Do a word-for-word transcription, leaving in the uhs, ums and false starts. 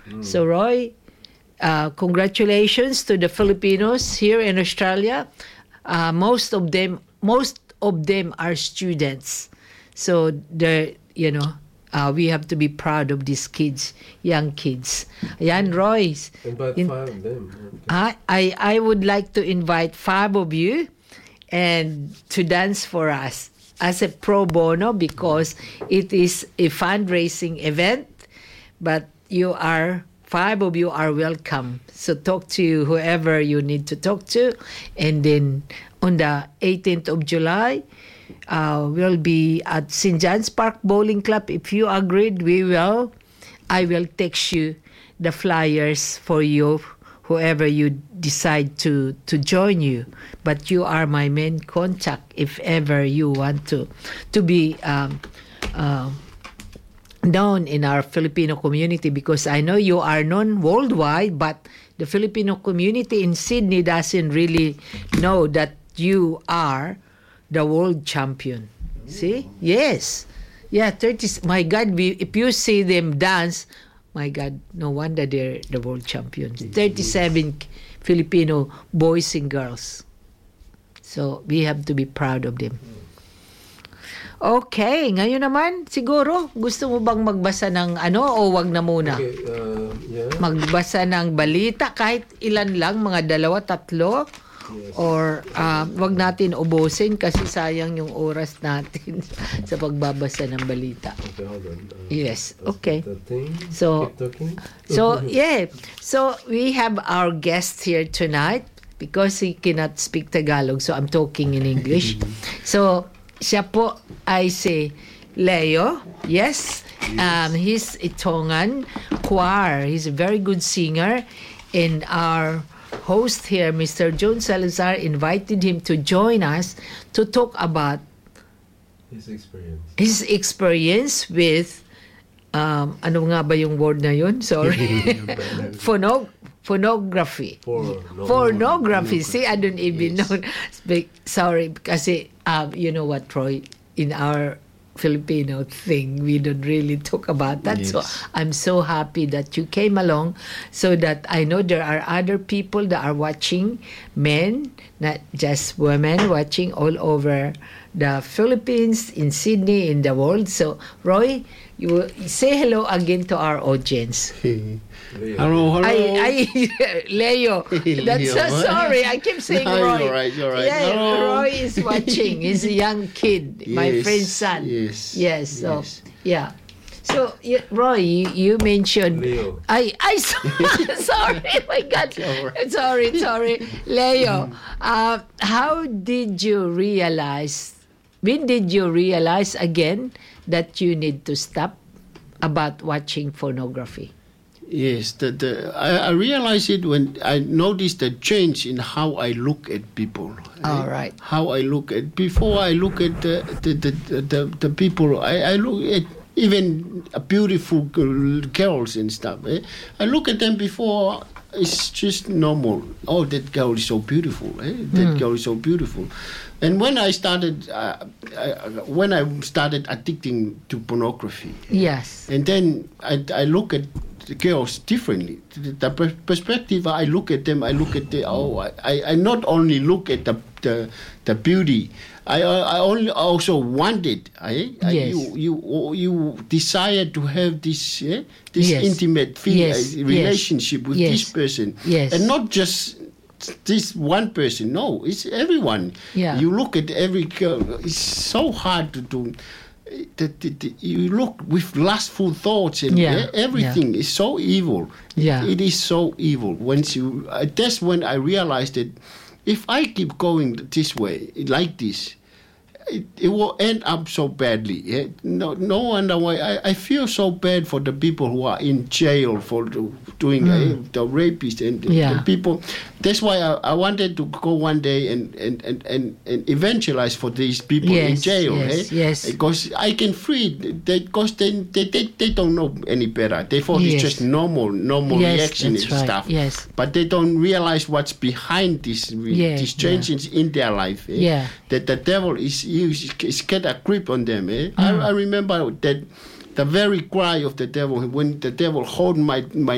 So Roy, uh, congratulations to the Filipinos here in Australia. Uh, most of them, most of them are students. So the you know. Uh, we have to be proud of these kids, young kids. Ayan, Roy. Invite in, five of them. I, I, I would like to invite five of you and to dance for us as a pro bono because it is a fundraising event, but you are, five of you are welcome. So talk to whoever you need to talk to. And then on the eighteenth of July, Uh, we'll be at Saint John's Park Bowling Club. If you agreed, we will. I will text you the flyers for you, whoever you decide to, to join you. But you are my main contact if ever you want to to be um, uh, known in our Filipino community, because I know you are known worldwide, but the Filipino community in Sydney doesn't really know that you are the world champion. See? Yes. Yeah, thirty. My God, we, if you see them dance, my God, no wonder they're the world champions. thirty-seven Filipino boys and girls. So we have to be proud of them. Okay, ngayon naman, siguro, gusto mo bang magbasa ng ano o wag na muna? Okay, uh, yeah. Magbasa ng balita, kahit ilan lang, mga dalawa, tatlo. Yes. Or uh, wag natin ubusin kasi sayang yung oras natin sa pagbabasa ng balita. Okay, hold on. Uh, yes, okay. So, so yeah. So we have our guest here tonight because he cannot speak Tagalog, so I'm talking in English. So siya po ay si Leo. Yes. Um, he's a Tongan choir. He's a very good singer, and our host here, Mister John Salazar, invited him to join us to talk about his experience. His experience with um, ano nga ba yung word na yun? Sorry. Phono- phonography. Pornography. Pornography. See, I don't even yes. know. Speak, sorry, kasi um, you know what, Troy? In our Filipino thing, we don't really talk about that. Yes. So I'm so happy that you came along, so that I know there are other people that are watching, men, not just women, watching all over the Philippines, in Sydney, in the world. So Roy, you say hello again to our audience. Hello, hello. I, I, Leo. That's so sorry. I keep saying no, Roy. You're right, you're right. Yeah, hello. Roy is watching. He's a young kid, yes, my friend's son. Yes. Yes. So, yes. yeah. So, yeah, Roy, you, you mentioned. Leo. I, I, sorry. Oh my God. Right. Sorry, sorry. Leo, uh, how did you realize, when did you realize again that you need to stop about watching pornography? Yes, the, the, I, I realized it when I noticed the change in how I look at people. All eh? right. How I look at, before I look at the, the, the, the, the people, I, I look at even beautiful girls and stuff. Eh? I look at them before, it's just normal. Oh, that girl is so beautiful. Eh? That mm. girl is so beautiful. And when I started, uh, I, when I started addicting to pornography. Yes. And then I, I look at the girls differently. The, the perspective I look at them, I look at the oh, I, I not only look at the the, the beauty. I I only also wanted. I, I yes. you you you desire to have this eh, this yes. intimate feel, yes. uh, relationship yes. with yes. this person, yes. and not just this one person. No, it's everyone. Yeah. You look at every girl. It's so hard to do. That, that, that you look with lustful thoughts and yeah, everything yeah. is so evil. Yeah. It is so evil. Once you, uh, that's when I realized that if I keep going this way, like this, it, it will end up so badly. Yeah? No, no wonder why. I, I feel so bad for the people who are in jail for the, doing mm. uh, the rapists and yeah. the people. That's why I, I wanted to go one day and, and, and, and, and evangelize for these people yes, in jail. Yes, eh? yes. Because I can free, because they, they, they, they don't know any better. They thought yes. it's just normal, normal yes, reaction and right. stuff. Yes. But they don't realize what's behind this, yeah, these changes yeah. in their life. Eh? Yeah. That the devil is, is, is get a grip on them. Eh? Mm. I, I remember that the very cry of the devil when the devil hold my my